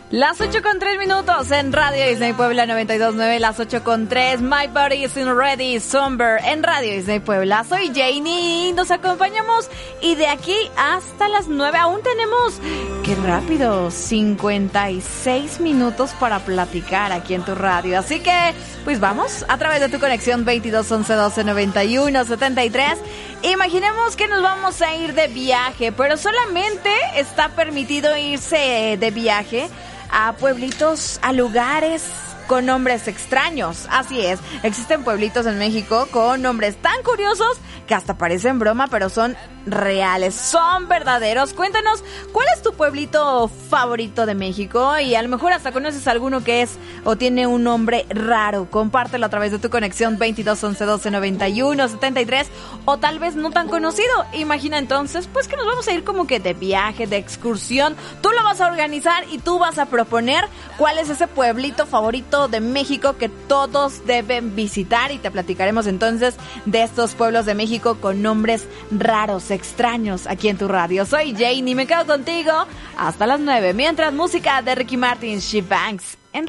Las 8:03 en Radio Disney Puebla 92.9, las 8:03, My Body Isn't Ready, Somber, en Radio Disney Puebla. Soy Janie, nos acompañamos y de aquí hasta las 9 aún tenemos, qué rápido, 56 minutos para platicar aquí en tu radio. Así que, pues vamos, a través de tu conexión 22 11 12 91 73. Imaginemos que nos vamos a ir de viaje, pero solamente está permitido irse de viaje a pueblitos, a lugares con nombres extraños. Así es, existen pueblitos en México con nombres tan curiosos que hasta parecen broma, pero son reales, son verdaderos. Cuéntanos, ¿cuál es tu pueblito favorito de México? Y a lo mejor hasta conoces alguno que es o tiene un nombre raro. Compártelo a través de tu conexión 22 11 12 91 73, o tal vez no tan conocido. Imagina entonces, pues que nos vamos a ir como que de viaje, de excursión. Tú lo vas a organizar y tú vas a proponer cuál es ese pueblito favorito de México que todos deben visitar, y te platicaremos entonces de estos pueblos de México con nombres raros, extraños, aquí en tu radio. Soy Janie y me quedo contigo hasta las 9, mientras música de Ricky Martin, She Banks.